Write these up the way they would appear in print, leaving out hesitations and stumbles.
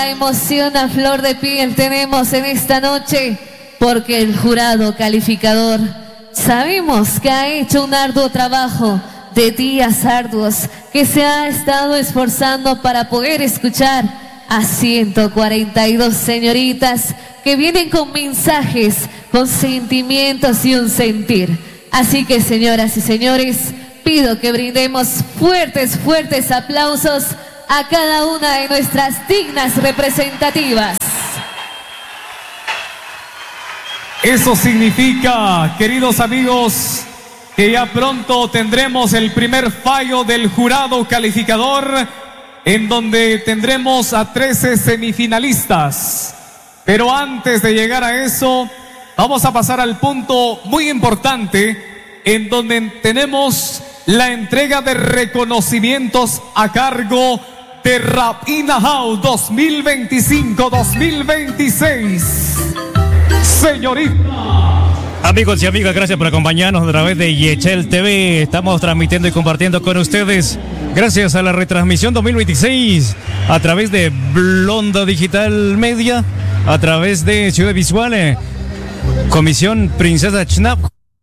La emoción a flor de piel tenemos en esta noche, porque el jurado calificador sabemos que ha hecho un arduo trabajo de días arduos, que se ha estado esforzando para poder escuchar a 142 señoritas que vienen con mensajes, con sentimientos y un sentir. Así que, señoras y señores, pido que brindemos fuertes aplausos a cada una de nuestras dignas representativas. Eso significa, queridos amigos, que ya pronto tendremos el primer fallo del jurado calificador, en donde tendremos a 13 semifinalistas. Pero antes de llegar a eso, vamos a pasar al punto muy importante, en donde tenemos la entrega de reconocimientos a cargo de Rap in the House 2025-2026. Señorita. Amigos y amigas, gracias por acompañarnos a través de Yechel TV. Estamos transmitiendo y compartiendo con ustedes, gracias a la retransmisión 2026, a través de Blonda Digital Media, a través de Ciudad Visual, Comisión Princesa Chnap,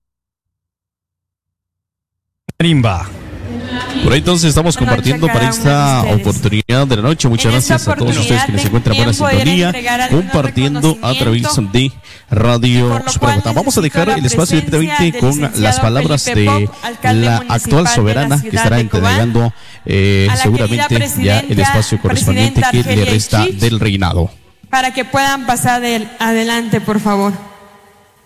Marimba. Por ahí entonces estamos compartiendo para esta oportunidad de la noche. Muchas gracias a todos ustedes que nos encuentran buena sintonía, compartiendo a través de Radio Superbotán. Vamos a dejar el espacio directamente con las palabras de la actual soberana, que estará entregando seguramente ya el espacio correspondiente que le resta del reinado. Para que puedan pasar adelante, por favor.